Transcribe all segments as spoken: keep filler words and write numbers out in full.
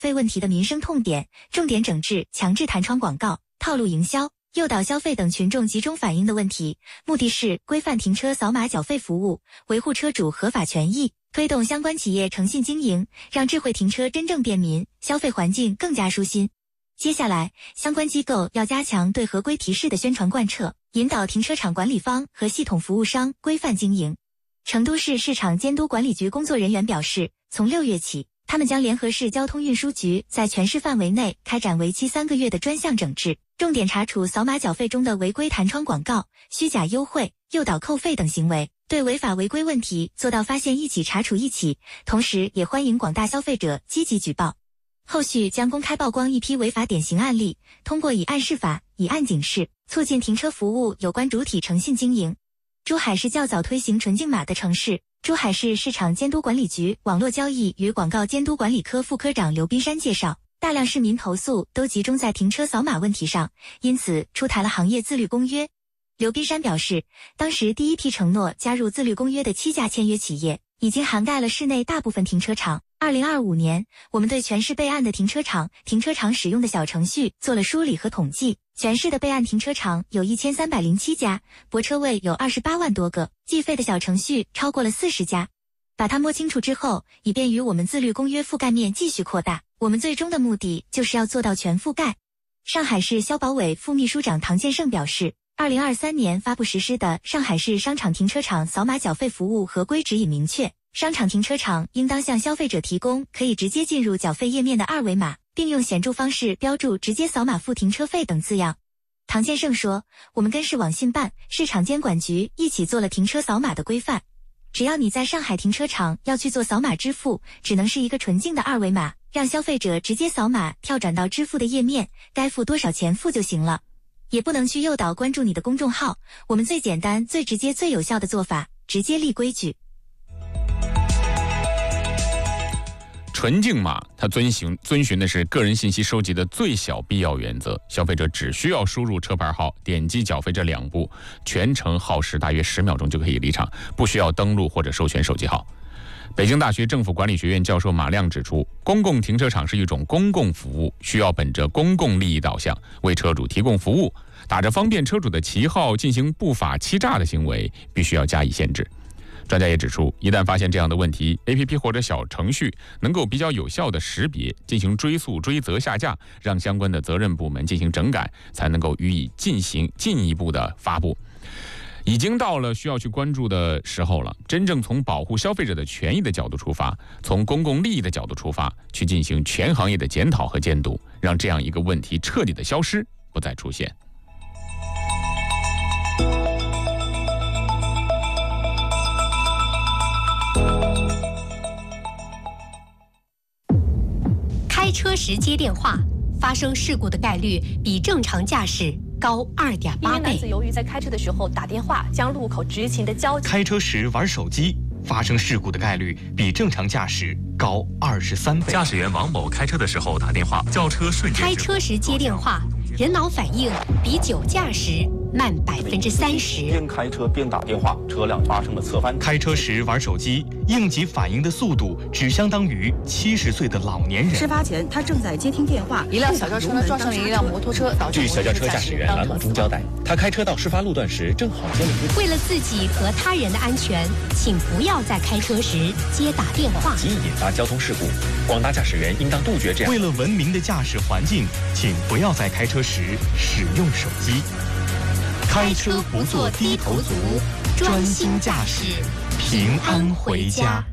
费问题的民生痛点，重点整治强制弹窗广告、套路营销、诱导消费等群众集中反映的问题，目的是规范停车扫码缴费服务，维护车主合法权益，推动相关企业诚信经营，让智慧停车真正便民，消费环境更加舒心。接下来，相关机构要加强对合规提示的宣传贯彻，引导停车场管理方和系统服务商规范经营。成都市市场监督管理局工作人员表示，从六月起，他们将联合市交通运输局在全市范围内开展为期三个月的专项整治，重点查处扫码缴费中的违规弹窗广告、虚假优惠、诱导扣费等行为，对违法违规问题做到发现一起查处一起，同时也欢迎广大消费者积极举报。后续将公开曝光一批违法典型案例，通过以案释法、以案警示，促进停车服务有关主体诚信经营。珠海是较早推行纯净码的城市，珠海市市场监督管理局网络交易与广告监督管理科副科长刘斌山介绍，大量市民投诉都集中在停车扫码问题上，因此出台了行业自律公约。刘斌山表示，当时第一批承诺加入自律公约的七家签约企业，已经涵盖了市内大部分停车场。二零二五年，我们对全市备案的停车场、停车场使用的小程序做了梳理和统计，全市的备案停车场有一千三百零七家，泊车位有二十八万多个，计费的小程序超过了四十家。把它摸清楚之后，以便于我们自律公约覆盖面继续扩大，我们最终的目的就是要做到全覆盖。上海市消保委副秘书长唐建胜表示，二零二三年发布实施的《上海市商场停车场扫码缴费服务合规指引》明确，商场停车场应当向消费者提供可以直接进入缴费页面的二维码，并用显著方式标注直接扫码付停车费等字样。唐建胜说，我们跟市网信办、市场监管局一起做了停车扫码的规范。只要你在上海停车场要去做扫码支付，只能是一个纯净的二维码，让消费者直接扫码跳转到支付的页面，该付多少钱付就行了。也不能去诱导关注你的公众号，我们最简单、最直接、最有效的做法，直接立规矩。 纯净码它遵循遵循的是个人信息收集的最小必要原则，消费者只需要输入车牌号、点击缴费这两步，全程耗时大约十秒钟就可以离场，不需要登录或者授权手机号。北京大学政府管理学院教授马亮指出，公共停车场是一种公共服务，需要本着公共利益导向，为车主提供服务，打着方便车主的旗号进行不法欺诈的行为，必须要加以限制。专家也指出，一旦发现这样的问题 ，A P P 或者小程序能够比较有效的识别，进行追溯、追责、下架，让相关的责任部门进行整改，才能够予以进行进一步的发布。已经到了需要去关注的时候了，真正从保护消费者的权益的角度出发，从公共利益的角度出发，去进行全行业的检讨和监督，让这样一个问题彻底的消失，不再出现。 开车时接电话，发生事故的概率比正常驾驶高二点八倍。 一名男子由于在开车的时候打电话，将路口执勤的交警。 开车时玩手机，发生事故的概率比正常驾驶高二十三倍。 驾驶员王某开车的时候打电话，轿车瞬间。 开车时接电话，人脑反应比酒驾时慢百分之三十。 边开车边打电话，车辆发生了侧翻。 开车时玩手机，应急反应的速度只相当于七十岁的老年人。 事发前，他正在接听电话， 一辆小轿车呢撞上了一辆摩托车，导致据小轿车驾驶员兰某中交代，他开车到事发路段时正好接了一个。 为了自己和他人的安全，请不要在开车时接打电话， 极易引发交通事故。广大驾驶员应当杜绝这样。 为了文明的驾驶环境，请不要在开车时使用手机。开车不做低头族，专心驾驶，平安回家。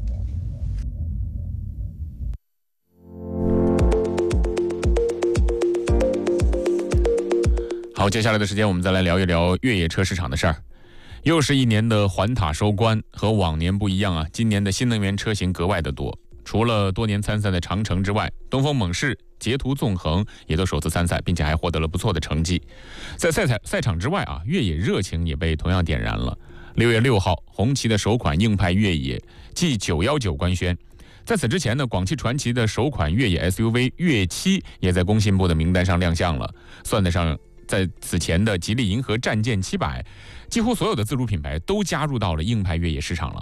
好，接下来的时间我们再来聊一聊越野车市场的事儿。又是一年的环塔收官，和往年不一样啊，今年的新能源车型格外的多。除了多年参赛的长城之外，东风猛士、捷途纵横也都首次参赛，并且还获得了不错的成绩。在赛赛赛场之外啊，越野热情也被同样点燃了。六月六号，红旗的首款硬派越野 G 九一九官宣。在此之前呢，广汽传祺的首款越野 S U V 越七也在工信部的名单上亮相了，算得上在此前的吉利银河战舰七百，几乎所有的自主品牌都加入到了硬派越野市场了。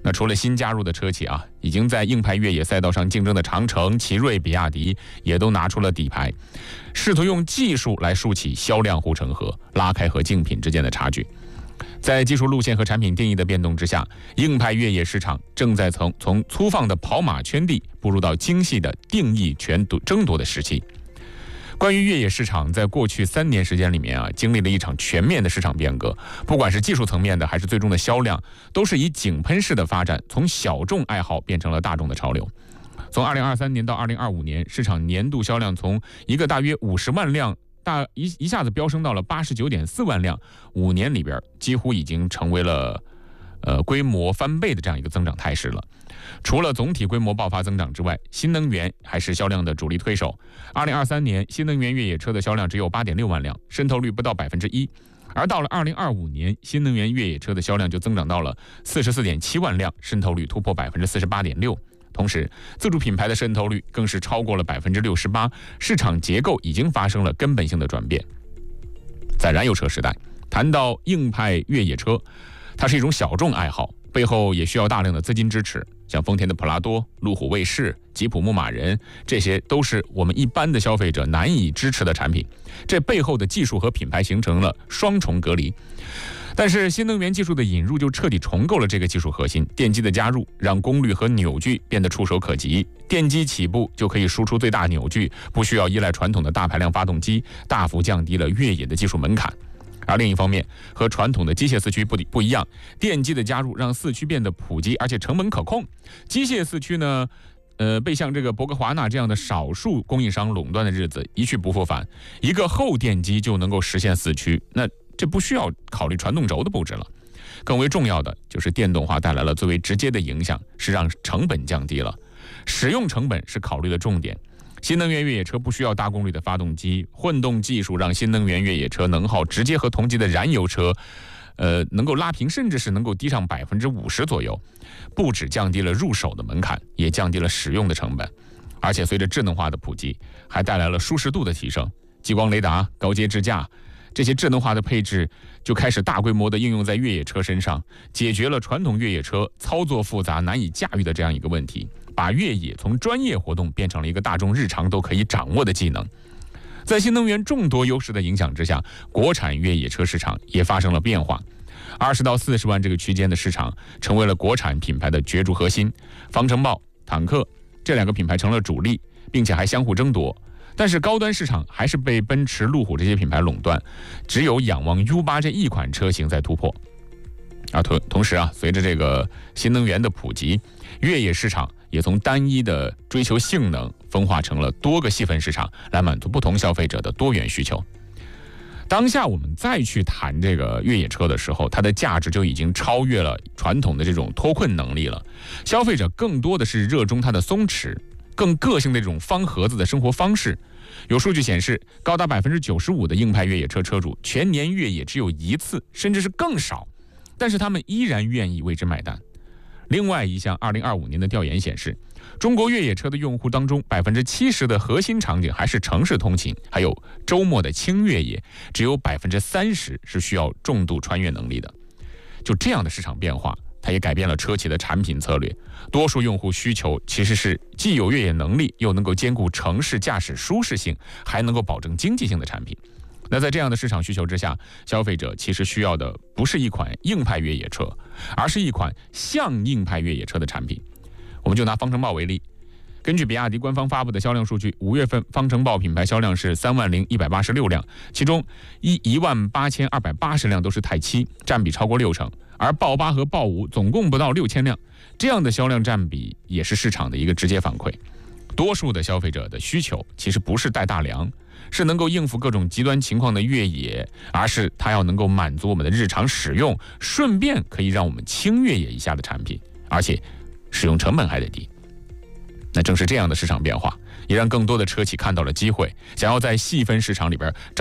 那除了新加入的车企啊，已经在硬派越野赛道上竞争的长城、奇瑞、比亚迪也都拿出了底牌，试图用技术来竖起销量护城河，拉开和竞品之间的差距。在技术路线和产品定义的变动之下，硬派越野市场正在从从粗放的跑马圈地步入到精细的定义权争夺的时期。关于越野市场，在过去三年时间里面啊，经历了一场全面的市场变革，不管是技术层面的，还是最终的销量，都是以井喷式的发展，从小众爱好变成了大众的潮流。从二零二三年到二零二五年，市场年度销量从一个大约五十万辆，大一一下子飙升到了八十九点四万辆，五年里边几乎已经成为了呃规模翻倍的这样一个增长态势了。除了总体规模爆发增长之外，新能源还是销量的主力推手。二零二三年，新能源越野车的销量只有八点六万辆，渗透率不到百分之一。而到了二零二五年，新能源越野车的销量就增长到了四十四点七万辆，渗透率突破百分之四十八点六。同时，自主品牌的渗透率更是超过了百分之六十八，市场结构已经发生了根本性的转变。在燃油车时代，谈到硬派越野车，它是一种小众爱好，背后也需要大量的资金支持。像丰田的普拉多、路虎卫士、吉普牧马人，这些都是我们一般的消费者难以支持的产品，这背后的技术和品牌形成了双重隔离。但是新能源技术的引入就彻底重构了这个技术核心，电机的加入让功率和扭矩变得触手可及，电机起步就可以输出最大扭矩，不需要依赖传统的大排量发动机，大幅降低了越野的技术门槛。而另一方面，和传统的机械四驱不不一样，电机的加入让四驱变得普及，而且成本可控。机械四驱呢，呃，被像这个博格华纳这样的少数供应商垄断的日子一去不复返，一个后电机就能够实现四驱，那这不需要考虑传动轴的布置了。更为重要的就是电动化带来了最为直接的影响，是让成本降低了，使用成本是考虑的重点。新能源越野车不需要大功率的发动机，混动技术让新能源越野车能耗直接和同级的燃油车，呃，能够拉平，甚至是能够低上百分之五十左右。不只降低了入手的门槛，也降低了使用的成本。而且随着智能化的普及，还带来了舒适度的提升。激光雷达、高阶支架，这些智能化的配置就开始大规模的应用在越野车身上，解决了传统越野车操作复杂、难以驾驭的这样一个问题。把越野从专业活动变成了一个大众日常都可以掌握的技能。在新能源众多优势的影响之下，国产越野车市场也发生了变化。二十到四十万这个区间的市场成为了国产品牌的角逐核心，方程豹、坦克这两个品牌成了主力，并且还相互争夺。但是高端市场还是被奔驰、路虎这些品牌垄断，只有仰望 U 八 这一款车型在突破。而同同时啊，随着这个新能源的普及，越野市场也从单一的追求性能分化成了多个细分市场，来满足不同消费者的多元需求。当下我们再去谈这个越野车的时候，它的价值就已经超越了传统的这种脱困能力了。消费者更多的是热衷它的松弛、更个性的这种方盒子的生活方式。有数据显示，高达百分之九十五的硬派越野车车主全年越野只有一次，甚至是更少，但是他们依然愿意为之买单。另外一项二零二五年的调研显示，中国越野车的用户当中，百分之七十的核心场景还是城市通勤，还有周末的轻越野，只有百分之三十是需要重度穿越能力的。就这样的市场变化，它也改变了车企的产品策略。多数用户需求其实是既有越野能力，又能够兼顾城市驾驶舒适性，还能够保证经济性的产品。那在这样的市场需求之下，消费者其实需要的不是一款硬派越野车，而是一款像硬派越野车的产品。我们就拿方程豹为例，根据比亚迪官方发布的销量数据，五月份方程豹品牌销量是三万零一百八十六辆，其中一一万八千二百八十辆都是泰七，占比超过六成，而豹八和豹五总共不到六千辆，这样的销量占比也是市场的一个直接反馈。多数的消费者的需求其实不是带大梁，是能够应付各种极端情况的越野，而是它要能够满足我们的日常使用，顺便可以让我们轻越野一下的产品，而且使用成本还得低。那正是这样的市场变化，也让更多的车企看到了机会，想要在细分市场里边找